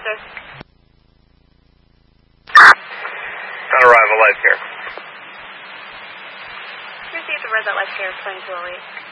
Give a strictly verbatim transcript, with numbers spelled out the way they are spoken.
sir. On arrival, life care. Received the red light life care twenty-two oh eight.